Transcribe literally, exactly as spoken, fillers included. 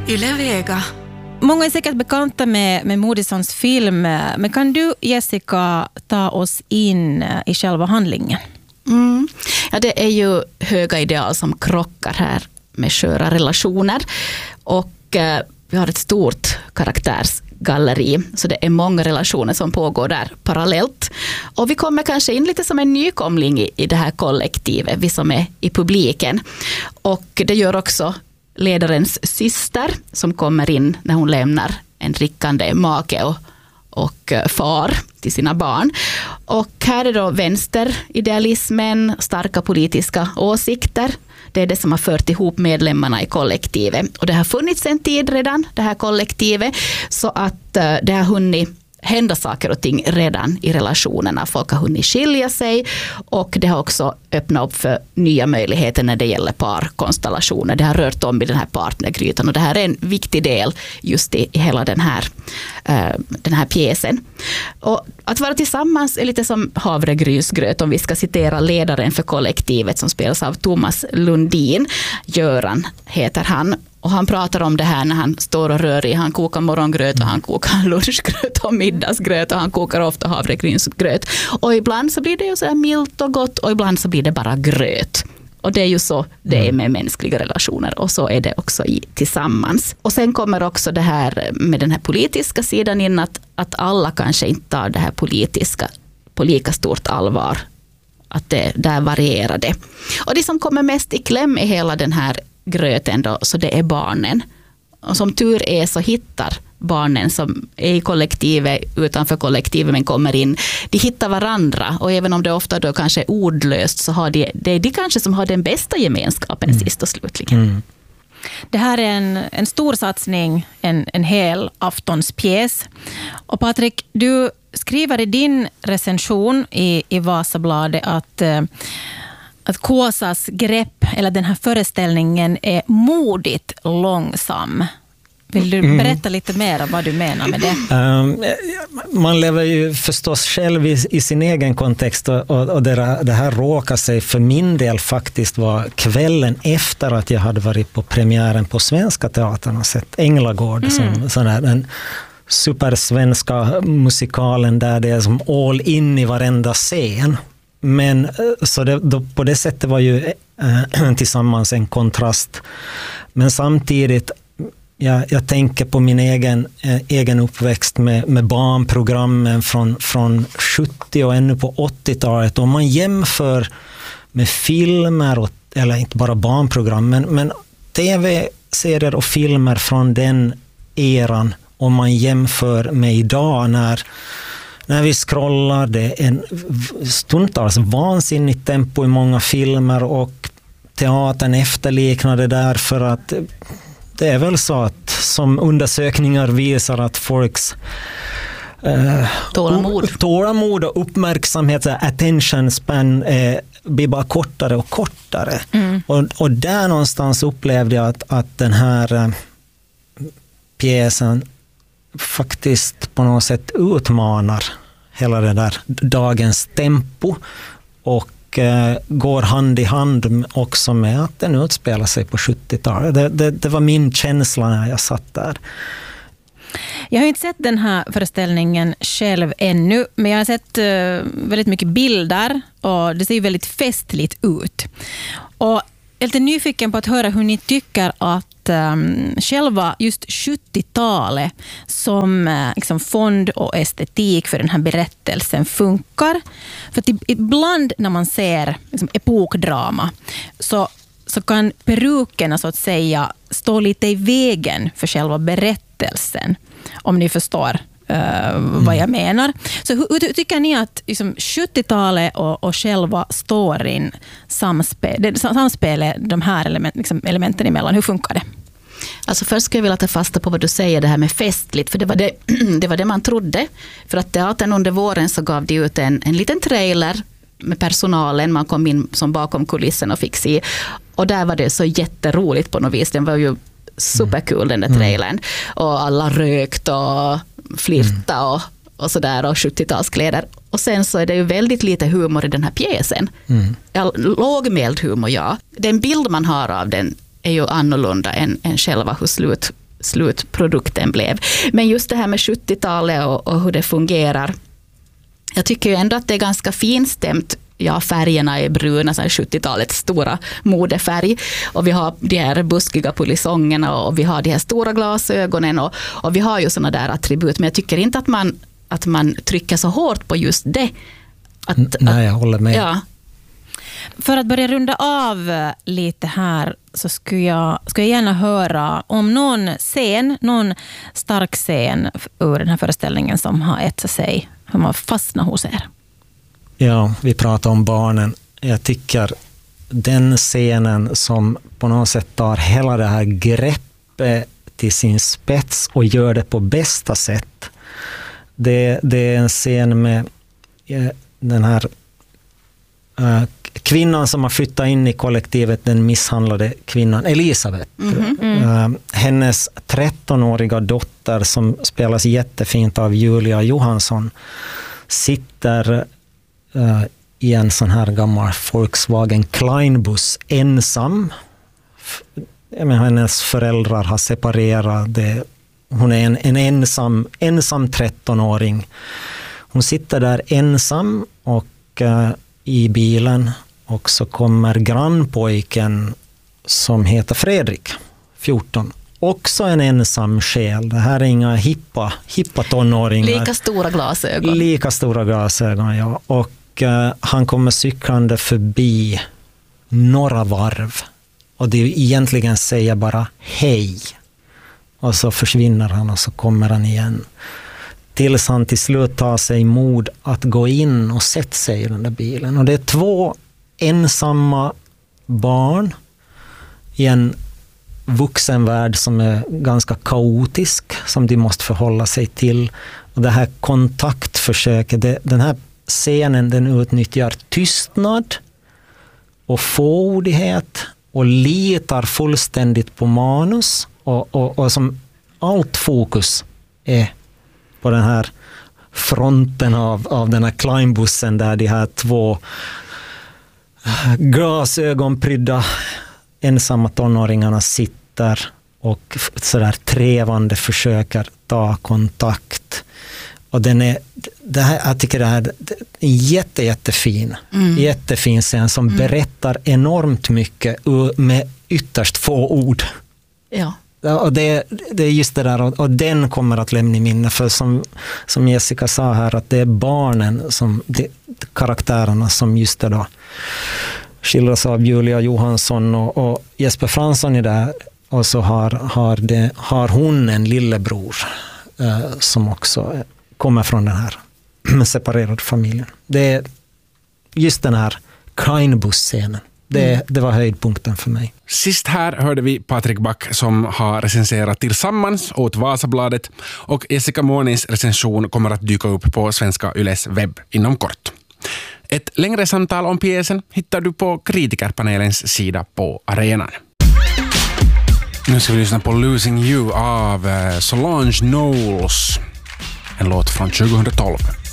Yle Vega. Många är säkert bekanta med, med Moodyssons film, men kan du, Jessica, ta oss in i själva handlingen? Mm. Ja, det är ju höga ideal som krockar här med sköra relationer, och eh, vi har ett stort karaktärsgalleri, så det är många relationer som pågår där parallellt, och vi kommer kanske in lite som en nykomling i, i det här kollektivet, vi som är i publiken, och det gör också ledarens syster som kommer in när hon lämnar en drickande make och, och far till sina barn. Och här är då vänsteridealismen, starka politiska åsikter. Det är det som har fört ihop medlemmarna i kollektivet. Och det har funnits en tid redan, det här kollektivet, så att det har hunnit hända saker och ting redan i relationerna. Folk har hunnit skilja sig, och det har också öppnat upp för nya möjligheter när det gäller parkonstellationer. Det har rört om i den här partnergrytan, och det här är en viktig del just i, i hela den här, uh, den här pjäsen. Och att vara tillsammans är lite som havregrynsgröt, om vi ska citera ledaren för kollektivet som spelas av Thomas Lundin. Göran heter han. Och han pratar om det här när han står och rör i. Han kokar morgongröt och han kokar lunchgröt och middagsgröt, och han kokar ofta havregrynsgröt. Och ibland så blir det ju så här milt och gott, och ibland så blir det bara gröt. Och det är ju så det är med mänskliga relationer, och så är det också i, tillsammans. Och sen kommer också det här med den här politiska sidan in, att, att alla kanske inte tar det här politiska på lika stort allvar. Att det där varierar det. Och det som kommer mest i kläm i hela den här gröten då, så det är barnen. Och som tur är så hittar barnen som är i kollektivet, utanför kollektivet men kommer in, de hittar varandra, och även om det ofta då kanske är ordlöst, så har de, det är de kanske som har den bästa gemenskapen mm. sist och slutligen. Mm. Det här är en, en stor satsning, en, en hel aftonspjäs. Och Patrik, du skriver i din recension i, i Vasabladet att att Kåsas grepp, eller den här föreställningen, är modigt långsam. Vill du berätta lite mer om vad du menar med det? Um, man lever ju förstås själv i, i sin egen kontext, och, och det, det här råkar sig för min del faktiskt var kvällen efter att jag hade varit på premiären på Svenska Teatern och sett Änglagård, mm. som sån här, den supersvenska musikalen där det är som all in i varenda scen. Men så det, då, på det sättet var ju äh, tillsammans en kontrast. Men samtidigt, jag, jag tänker på min egen, äh, egen uppväxt med, med barnprogrammen från, från sjuttio och ännu på åttiotalet. Om man jämför med filmer, och, eller inte bara barnprogram, men, men tv-serier och filmer från den eran, om man jämför med idag när När vi scrollar, det är en stundtals vansinnigt tempo i många filmer, och teatern efterliknar det där, för att det är väl så att som undersökningar visar att folks eh, tålamod. tålamod och uppmärksamhet, attention span, eh, blir bara kortare och kortare. Mm. Och, och där någonstans upplevde jag att, att den här eh, pjäsen faktiskt på något sätt utmanar hela det där dagens tempo, och eh, går hand i hand också med att den utspelar sig på sjuttiotalet. Det, det, det var min känsla när jag satt där. Jag har inte sett den här föreställningen själv ännu, men jag har sett uh, väldigt mycket bilder, och det ser väldigt festligt ut. Och jag är lite nyfiken på att höra hur ni tycker att um, själva just sjuttiotalet som uh, liksom fond och estetik för den här berättelsen funkar. För att ibland när man ser liksom, epokdrama så, så kan perukerna så att säga stå lite i vägen för själva berättelsen, om ni förstår Uh, vad jag menar. Så hur, hur tycker ni att liksom, sjuttiotalet och, och själva storyn samspel, samspelet de här element, liksom, elementen emellan, hur funkar det? Alltså först skulle jag vilja ta fasta på vad du säger, det här med festligt, för det var det, det, var det man trodde. För att teatern under våren så gav de ut en, en liten trailer med personalen, man kom in som bakom kulissen och fick se, och där var det så jätteroligt på något vis. Den var ju superkul, den där trailern, och alla rökt och flirta och, och sådär, och sjuttiotalskläder. Och sen så är det ju väldigt lite humor i den här pjäsen. Mm. Lågmäld humor, ja. Den bild man har av den är ju annorlunda än, än själva hur slut slutprodukten blev. Men just det här med sjuttiotalet och, och hur det fungerar. Jag tycker ju ändå att det är ganska finstämt. Ja, färgerna är bruna, så här sjuttiotalets stora modefärg. Och vi har de här buskiga polisongerna och vi har de här stora glasögonen och, och vi har ju såna där attribut. Men jag tycker inte att man, att man trycker så hårt på just det. Att, Nej, jag håller med. Ja. För att börja runda av lite här så skulle jag, skulle jag gärna höra om någon scen, någon stark scen ur den här föreställningen som har etsat sig, som har fastnat hos er. Ja, vi pratar om barnen. Jag tycker den scenen som på något sätt tar hela det här greppet till sin spets och gör det på bästa sätt. Det, det är en scen med den här uh, kvinnan som har flyttat in i kollektivet, den misshandlade kvinnan, Elisabeth. Mm-hmm. Uh, hennes trettonåriga dotter som spelas jättefint av Julia Johansson sitter uh, i en sån här gammal Volkswagen Kleinbus ensam. Men hennes föräldrar har separerat. Det, hon är en, en ensam, ensam trettonåring. Hon sitter där ensam och uh, i bilen, och så kommer grannpojken som heter Fredrik, fjorton. Också en ensam själ. Det här är inga hippa, hippa tonåringar. Lika stora glasögon. Lika stora glasögon, ja. Och uh, han kommer cyklande förbi några varv. Och det egentligen säger bara hej. Och så försvinner han och så kommer han igen. Tills han till slut tar sig mod att gå in och sätta sig i den där bilen. Och det är två ensamma barn i en vuxenvärld som är ganska kaotisk, som de måste förhålla sig till. Och det här kontaktförsöket, det, den här scenen, den utnyttjar tystnad och fåordighet och litar fullständigt på manus. Och, och, och som allt fokus är på den här fronten av, av den här Kleinbussen där de här två glasögonprydda ensamma tonåringarna sitter och sådär trevande försöker ta kontakt. Och den är, det här, jag tycker det här är en jätte, jättefin, mm. jättefin scen som mm. berättar enormt mycket med ytterst få ord. Ja. Och det, det är just det där, och, och den kommer att lämna i minne, för som, som Jessica sa här, att det är barnen, som de, karaktärerna som just det då skildras av Julia Johansson och, och Jesper Fransson i det, och så har, har, det, har hon en lillebror eh, som också kommer från den här separerade familjen. Det är just den här Kleinbus-scenen. Det, mm. det var höjdpunkten för mig. Sist här hörde vi Patrik Back som har recenserat Tillsammans åt Vasabladet, och Jessica Månins recension kommer att dyka upp på Svenska Yles webb inom kort. Ett längre samtal om pjäsen hittar du på kritikerpanelens sida på arenan. Nu ska vi lyssna på Losing You av Solange Knowles, en låt från tjugohundratolv.